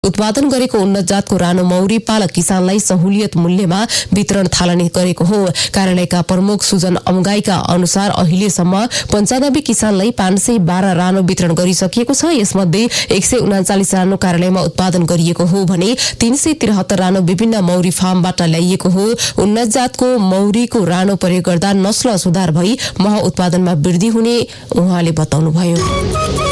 उत्पादन गरेको उन्नत जातको रानो मौरी पालक किसानलाई सहुलियत मूल्यमा वितरण थालनी गरेको हो। कार्यालयका प्रमुख सुजन अम्गाईका अनुसार अहिलेसम्म 95 किसानलाई 512 रानो वितरण गरिसकिएको छ। यसमध्ये 139 रानो कार्यालयमा उत्पादन गरिएको हो भने 373 रानो विभिन्न मौरी फार्मबाट ल्याइएको हो। उन्नत जातको मौरीको रानो प्रयोग गर्दा नस्ल सुधार भई मह उत्पादनमा वृद्धि हुने उहाँले बताउनुभयो।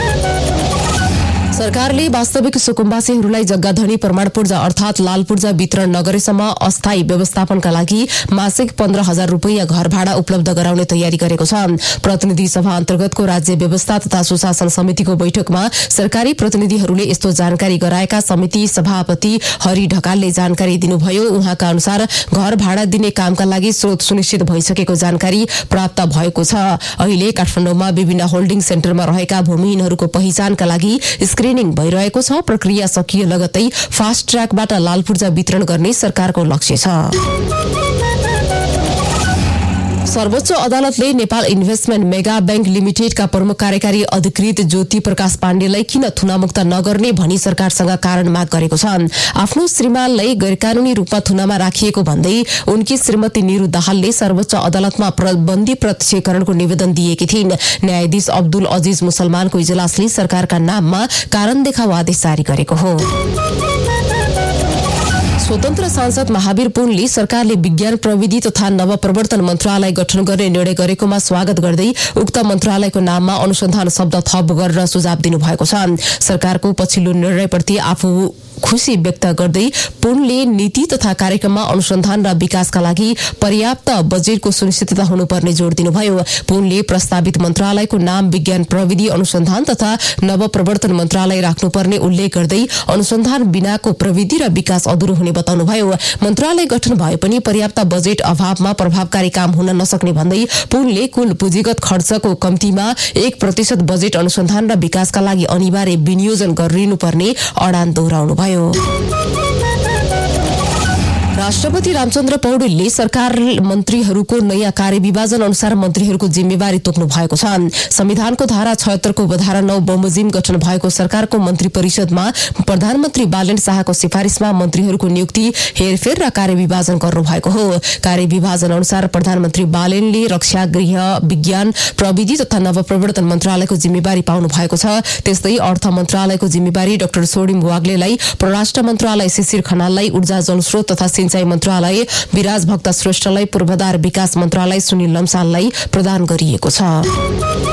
सरकारले वास्तविक सुकुम्बासीहरूलाई जग्गाधनी प्रमाण पूर्जा अर्थात लाल पूर्जा वितरण नगरेसम्म अस्थायी व्यवस्थापनका लागि मासिक 15,000 रुपैयाँ घर भाडा उपलब्ध गराउने तयारी गरेको छ। प्रतिनिधि सभा अन्तर्गतको राज्य व्यवस्था तथा सुशासन समितिको बैठकमा सरकारी प्रतिनिधिहरूले यस्तो जानकारी गराएका समिति सभापति हरि ढकालले जानकारी दिनुभयो। उहाँका अनुसार घर भाडा दिने कामका लागि स्रोत सुनिश्चित भइसकेको जानकारी प्राप्त भएको छ। अहिले काठमाडौँमा विभिन्न होल्डिङ सेन्टरमा रहेका भूमिहीनहरूको पहिचानका लागि स्क्रिनिङ भइरहेको छ। प्रक्रिया सकिए लगतै फास्ट ट्र्याकबाट लाल पूर्जा वितरण गर्ने सरकारको लक्ष्य छ। सर्वोच्च अदालतले नेपाल इन्भेस्टमेन्ट मेगा बैंक लिमिटेडका प्रमुख कार्यकारी अधिकृत ज्योति प्रकाश पाण्डेलाई किन थुनामुक्त नगर्ने भनी सरकारसँग कारण माग गरेको छ। आफ्नो श्रीमानलाई गैरकानूनी रूपमा थुनामा राखिएको भन्दै उनकी श्रीमती निरु दाहालले सर्वोच्च अदालतमा बन्दी प्रत्यक्षीकरणको निवेदन दिएकी थिइन्। न्यायाधीश अब्दुल अजिज मुसलमानको इजलासले सरकारका नाममा कारण देखाउ आदेश जारी गरेको हो। स्वतन्त्र सांसद महावीर पुनले सरकारले विज्ञान प्रविधि तथा नवप्रवर्तन मन्त्रालय गठन गर्ने निर्णय गरेकोमा स्वागत गर्दै उक्त मन्त्रालयको नाममा अनुसन्धान शब्द थप गरेर सुझाव दिनुभएको छ। सरकारको पछिल्लो निर्णयप्रति आफू खुशी व्यक्त गर्दै पुनले नीति तथा कार्यक्रममा अनुसन्धान र विकासका लागि पर्याप्त बजेटको सुनिश्चितता हुनुपर्ने जोड़ दिनुभयो। पुनले प्रस्तावित मन्त्रालयको नाम विज्ञान प्रविधि अनुसन्धान तथा नवप्रवर्तन मन्त्रालय राख्नुपर्ने उल्लेख गर्दै अनुसन्धान बिनाको प्रविधि र विकास अधुरो हुने बताउनुभयो। मन्त्रालय गठन भए पनि पर्याप्त बजेट अभावमा प्रभावकारी काम हुन नसक्ने भन्दै पुनले कुल पुँजीगत खर्चको कम्तीमा 1% बजेट अनुसन्धान र विकासका लागि अनिवार्य विनियोजन गरिनुपर्ने अडान दोहोर्याउनुभयो। राष्ट्रपति रामचन्द्र पौडेलले सरकार मन्त्रीहरूको नयाँ कार्यविभाजन अनुसार मन्त्रीहरूको जिम्मेवारी तोक्नु भएको छ। संविधानको धारा 76 को धारा 9 बमोजिम गठन भएको सरकारको मन्त्री परिषदमा प्रधानमन्त्री बालेन शाहको सिफारिशमा मन्त्रीहरूको नियुक्ति हेरफेर र कार्यविभाजन गर्नु भएको हो। कार्यविभाजन अनुसार प्रधानमन्त्री बालेनले रक्षा गृह विज्ञान प्रविधि तथा नवप्रवर्तन मन्त्रालयको जिम्मेवारी पाउनु भएको छ। त्यस्तै अर्थ मन्त्रालयको जिम्मेवारी डाक्टर सोडिम वाग्लेलाई, परराष्ट्र मन्त्रालय शिशिर खनाललाई, ऊर्जा जलस्रोत तथा सिंचाई मन्त्रालय विराज भक्त श्रेष्ठलाई, पूर्वाधार विकास मन्त्रालय सुनिल लम्साललाई प्रदान गरिएको छ।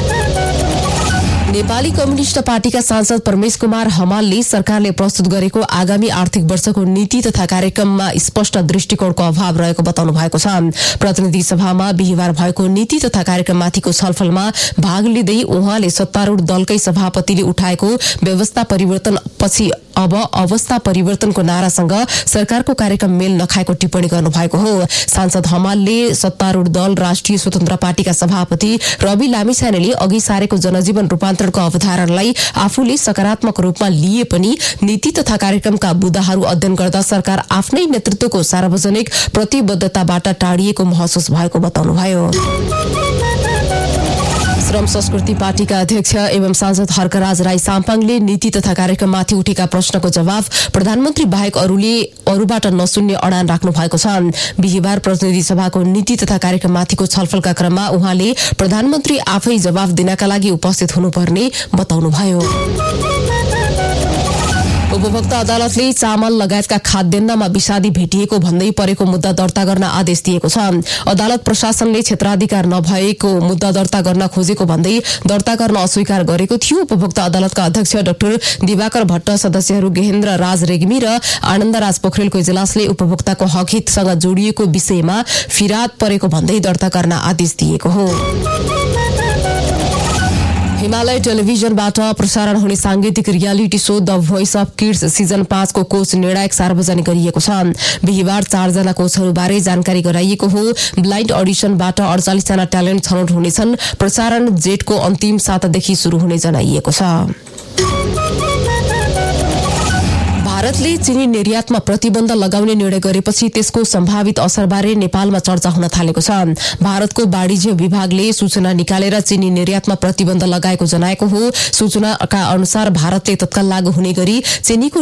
नेपाली कम्युनिष्ट पार्टीका सांसद परमेश कुमार हमालले सरकारले प्रस्तुत गरेको आगामी आर्थिक वर्षको नीति तथा कार्यक्रममा स्पष्ट दृष्टिकोणको अभाव रहेको बताउनु भएको छ। प्रतिनिधि सभामा बिहिबार भएको नीति तथा कार्यक्रममाथिको छलफलमा भाग लिँदै उहाँले सत्तारूढ दलकै सभापतिले उठाएको व्यवस्था परिवर्तन पछि अब अवस्था परिवर्तनको नारासँग सरकारको कार्यक्रम मेल नखाएको टिप्पणी गर्नुभएको हो। सांसद हमालले सत्तारूढ दल राष्ट्रिय स्वतन्त्र पार्टीका सभापति रवि लामिछानेले अघि सारेको जनजीवन रूपान्तरणको अवधारणालाई आफूले सकारात्मक रूपमा लिए पनि नीति तथा कार्यक्रमका बुँदाहरू अध्ययन गर्दा सरकार आफ्नै नेतृत्वको सार्वजनिक प्रतिबद्धताबाट टाढिएको महसुस भएको बताउनुभयो। श्रम संस्कृति पार्टीका अध्यक्ष एवं सांसद हर्कराज राई साम्पाङले नीति तथा कार्यक्रममाथि उठेका प्रश्नको जवाब प्रधानमन्त्री बाहेक अरूबाट नसुन्ने अडान राख्नु भएको छ। बिहिबार प्रतिनिधि सभाको नीति तथा कार्यक्रममाथिको छलफलका क्रममा उहाँले प्रधानमन्त्री आफै जवाब दिनका लागि उपस्थित हुनुपर्ने बताउनुभयो। उपभोक्ता अदालतले चामल लगायतका खाद्यान्नमा विषादी भेटिएको भन्दै परेको मुद्दा दर्ता गर्न आदेश दिएको छ। अदालत प्रशासनले क्षेत्राधिकार नभएको मुद्दा दर्ता गर्न खोजेको भन्दै दर्ता गर्न अस्वीकार गरेको थियो। उपभोक्ता अदालतका अध्यक्ष डाक्टर दिवाकर भट्ट, सदस्यहरू गेहेन्द्र राज रेग्मी र आनन्दराज पोखरेलको इजलासले उपभोक्ताको हक हितसँग जोडिएको विषयमा फिराद परेको भन्दै दर्ता गर्न आदेश दिएको हो। हिमालय टेलिभिजनबाट प्रसारण हुने सांगीतिक reality show the voice of kids season 5 को कोच निर्णायक सार्वजनिक गरिएको छ। बिहिबार 4 जना कोचहरूबारे जानकारी गराइएको हो। ब्लाइन्ड अडिसनबाट 48 जना ट्यालेन्ट छनौट हुनेछन्। प्रसारण जेठको अन्तिम सातादेखि शुरू हुने जनाइएको छ। भारतले चिनी निर्यातमा प्रतिबन्ध लगाउने निर्णय गरेपछि त्यसको सम्भावित असरबारे नेपालमा चर्चा हुन थालेको छ। भारतको वाणिज्य विभागले सूचना निकालेर चिनी निर्यातमा प्रतिबन्ध लगाएको जनाएको हो। सूचनाका अनुसार भारतले तत्काल लागू हुने गरी चिनीको